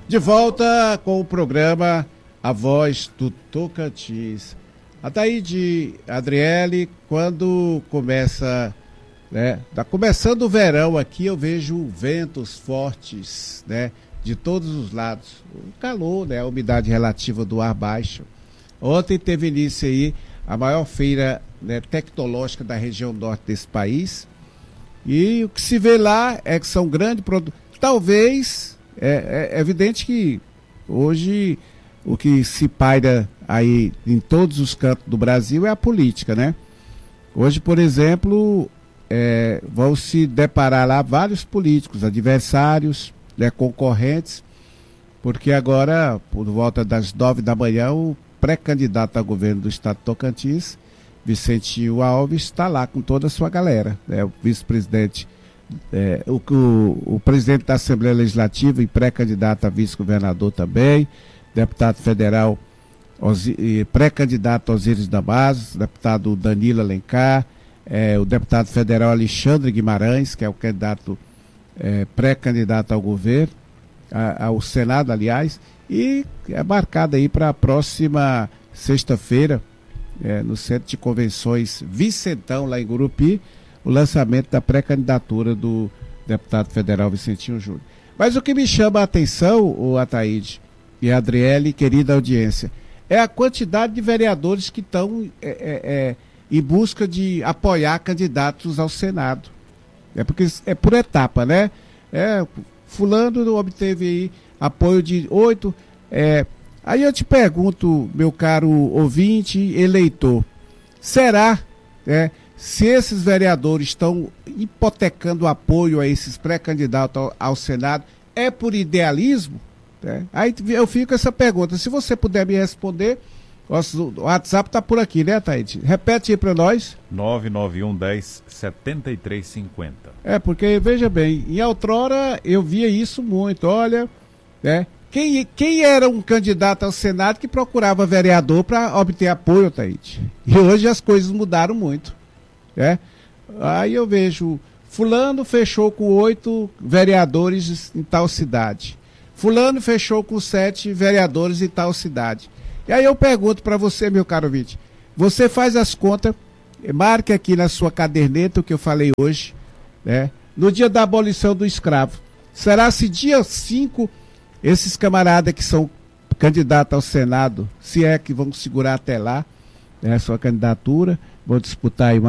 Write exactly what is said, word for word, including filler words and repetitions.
De volta com o programa A Voz do Tocantins. Ataíde, Adriele, quando começa, né, tá começando o verão aqui, eu vejo ventos fortes, né, de todos os lados. O calor, né, a umidade relativa do ar baixa. Ontem teve início aí a maior feira, né, tecnológica da região norte desse país. E o que se vê lá é que são grandes produtos. Talvez, é, é evidente que hoje o que se paira aí em todos os cantos do Brasil é a política, né? Hoje, por exemplo, é, vão se deparar lá vários políticos, adversários, né, concorrentes, porque agora, por volta das nove da manhã, o pré-candidato a governo do estado de Tocantins, Vicentinho Alves, está lá com toda a sua galera, né? O vice-presidente, é, o, o, o presidente da Assembleia Legislativa e pré-candidato a vice-governador também, deputado federal, pré-candidato Osíris Damasio, deputado Danilo Alencar, é, o deputado federal Alexandre Guimarães, que é o candidato, é, pré-candidato ao governo, a, ao Senado, aliás, e é marcado aí para a próxima sexta-feira, é, no Centro de Convenções Vicentão, lá em Gurupi, o lançamento da pré-candidatura do deputado federal Vicentinho Júnior. Mas o que me chama a atenção, o Ataíde e a Adriele, querida audiência, é a quantidade de vereadores que estão é, é, é, em busca de apoiar candidatos ao Senado. É porque é por etapa, né? É, fulano obteve aí apoio de oito. É, aí eu te pergunto, meu caro ouvinte, eleitor, será, é, se esses vereadores estão hipotecando o apoio a esses pré-candidatos ao, ao Senado, é por idealismo? É. Aí eu fico com essa pergunta. Se você puder me responder, nosso WhatsApp está por aqui, né, Taíde? Repete aí para nós. nove nove um, dez, setenta e três cinquenta. É, porque, veja bem, em outrora eu via isso muito. Olha, né? Quem, quem era um candidato ao Senado que procurava vereador para obter apoio, Taíde? E hoje as coisas mudaram muito, né? Aí eu vejo, fulano fechou com oito vereadores em tal cidade. Fulano fechou com sete vereadores em tal cidade. E aí eu pergunto para você, meu caro ouvinte, você faz as contas, marque aqui na sua caderneta o que eu falei hoje, né? No dia da abolição do escravo. Será se dia cinco, esses camaradas que são candidatos ao Senado, se é que vão segurar até lá, né, a sua candidatura, vão disputar aí uma